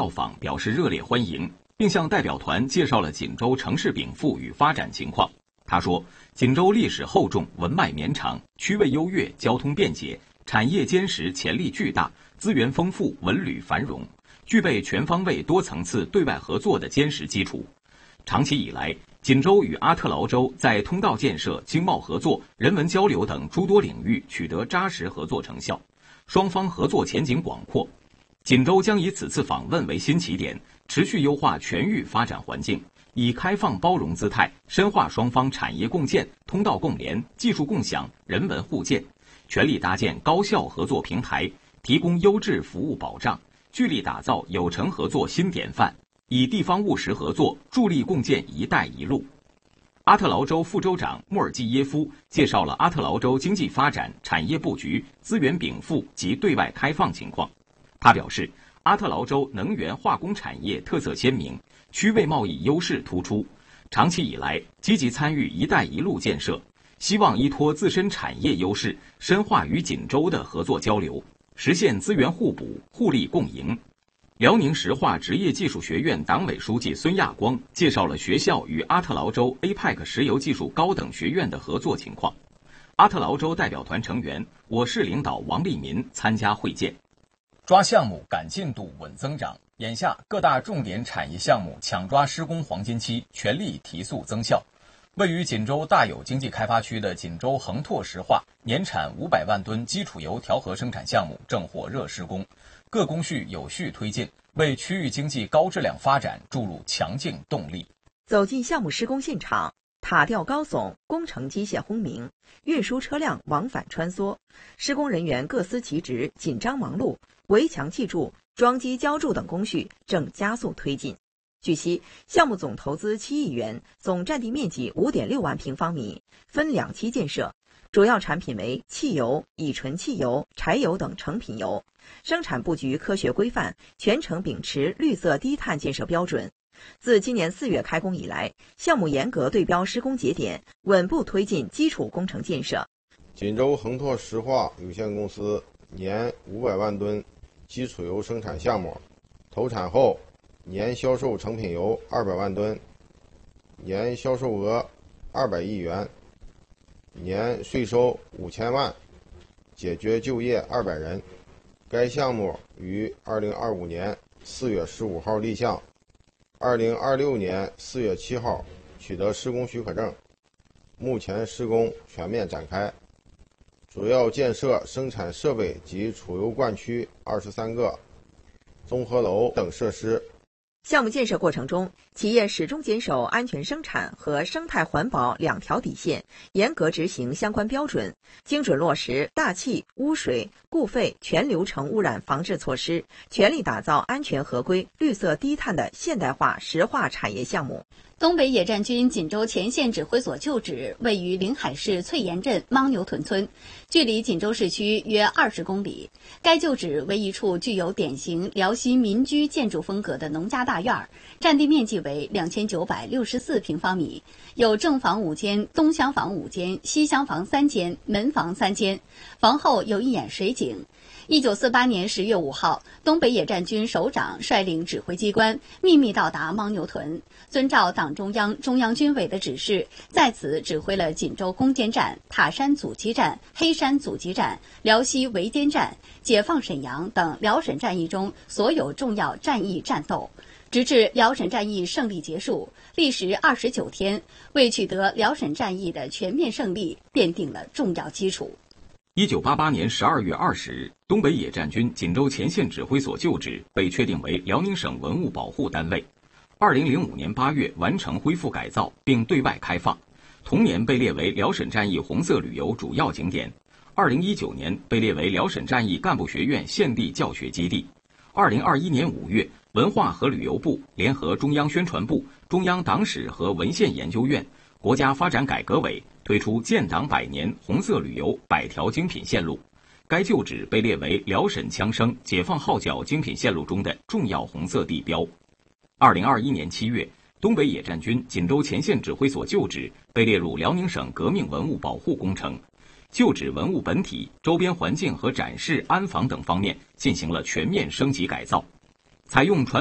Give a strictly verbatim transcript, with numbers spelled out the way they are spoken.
到访表示热烈欢迎，并向代表团介绍了锦州城市禀赋与发展情况。他说，锦州历史厚重，文脉绵长，区位优越，交通便捷，产业坚实，潜力巨大，资源丰富，文旅繁荣，具备全方位多层次对外合作的坚实基础。长期以来，锦州与阿特劳州在通道建设、经贸合作、人文交流等诸多领域取得扎实合作成效，双方合作前景广阔。锦州将以此次访问为新起点，持续优化全域发展环境，以开放包容姿态，深化双方产业共建、通道共联、技术共享、人文互鉴，全力搭建高效合作平台，提供优质服务保障，聚力打造有成合作新典范，以地方务实合作助力共建“一带一路”。阿特劳州副州长穆尔季耶夫介绍了阿特劳州经济发展、产业布局、资源禀赋及对外开放情况。他表示，阿特劳州能源化工产业特色鲜明，区位贸易优势突出，长期以来积极参与“一带一路”建设，希望依托自身产业优势，深化与锦州的合作交流，实现资源互补、互利共赢。辽宁石化职业技术学院党委书记孙亚光介绍了学校与阿特劳州 A P E C 石油技术高等学院的合作情况。阿特劳州代表团成员、我市领导王立民参加会见。 抓项目赶进度稳增长，眼下各大重点产业项目抢抓施工黄金期，全力提速增效。位于锦州大有经济开发区的锦州恒拓石化年产五百万吨基础油调和生产项目正火热施工，各工序有序推进，为区域经济高质量发展注入强劲动力。 走进项目施工现场，塔吊高耸，工程机械轰鸣，运输车辆往返穿梭，施工人员各司其职，紧张忙碌，围墙砌筑、桩基浇筑等工序正加速推进。据悉，项目总投资七亿元，总占地面积 五点六万平方米，分两期建设，主要产品为汽油、乙醇汽油、柴油等成品油，生产布局科学规范，全程秉持绿色低碳建设标准。自今年四月开工以来，项目严格对标施工节点，稳步推进基础工程建设。 锦州恒拓石化有限公司年五百万吨基础油生产项目，投产后年销售成品油二百万吨，年销售额二百亿元，年税收五千万，解决就业二百人。该项目于二零二五年四月十五号立项，二零二六年四月七号取得施工许可证，目前施工全面展开，主要建设生产设备及储油灌区二十三个、综合楼等设施。 项目建设过程中，企业始终坚守安全生产和生态环保两条底线，严格执行相关标准，精准落实大气、污水、固废全流程污染防治措施，全力打造安全合规、绿色低碳的现代化石化产业项目。 东北野战军锦州前线指挥所旧址位于临海市翠岩镇牦牛屯村，距离锦州市区约二十公里。该旧址为一处具有典型辽西民居建筑风格的农家大院，占地面积为两千九百六十四平方米，有正房五间、东厢房五间、西厢房三间、门房三间，房后有一眼水井。一九四八年十月五号，东北野战军首长率领指挥机关秘密到达牦牛屯，遵照党中央、中央军委的指示，在此指挥了锦州攻坚战、塔山阻击战、黑山阻击战、辽西围歼战、解放沈阳等辽沈战役中所有重要战役战斗，直至辽沈战役胜利结束，历时二十九天，为取得辽沈战役的全面胜利奠定了重要基础。 一九八八年十二月二十日，东北野战军锦州前线指挥所旧址被确定为辽宁省文物保护单位。二零零五年八月完成恢复改造并对外开放，同年被列为辽沈战役红色旅游主要景点。二零一九年被列为辽沈战役干部学院现地教学基地。二零二一年五月，文化和旅游部联合中央宣传部、中央党史和文献研究院、国家发展改革委推出建党百年红色旅游百条精品线路，该旧址被列为辽沈枪声解放号角精品线路中的重要红色地标。二零二一年七月，东北野战军锦州前线指挥所旧址被列入辽宁省革命文物保护工程，旧址文物本体、周边环境和展示、安防等方面进行了全面升级改造，采用传